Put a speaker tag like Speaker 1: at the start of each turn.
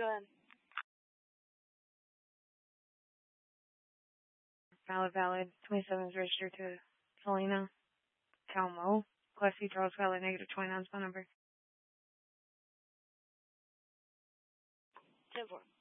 Speaker 1: Go ahead.
Speaker 2: Valid. 27 is registered to Selena Calmo. Class C Charles valid negative 29 phone number.
Speaker 1: 10-4.